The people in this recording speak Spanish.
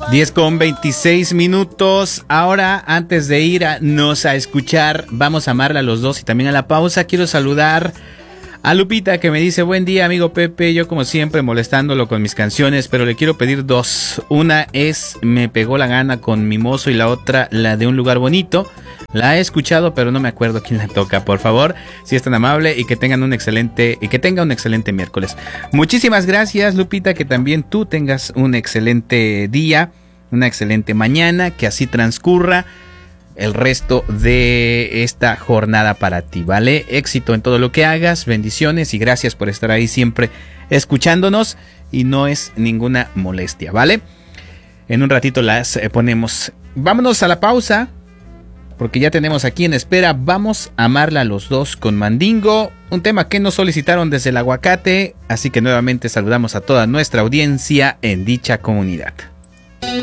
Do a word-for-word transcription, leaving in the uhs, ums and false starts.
diez con veintiséis minutos. Ahora, antes de irnos a escuchar Vamos a amarla a los dos y también a la pausa, quiero saludar a Lupita, que me dice: buen día, amigo Pepe, yo como siempre molestándolo con mis canciones, pero le quiero pedir dos. Una es Me pegó la gana con Mimoso y la otra la de Un lugar bonito. La he escuchado, pero no me acuerdo quién la toca. Por favor, si es tan amable, y que tengan un excelente y que tenga un excelente miércoles. Muchísimas gracias, Lupita, que también tú tengas un excelente día, una excelente mañana, que así transcurra el resto de esta jornada para ti, ¿vale? Éxito en todo lo que hagas, bendiciones y gracias por estar ahí siempre escuchándonos, y no es ninguna molestia, ¿vale? En un ratito las eh, ponemos. Vámonos a la pausa, porque ya tenemos aquí en espera Vamos a amarla a los dos con Mandingo, un tema que nos solicitaron desde el Aguacate, así que nuevamente saludamos a toda nuestra audiencia en dicha comunidad.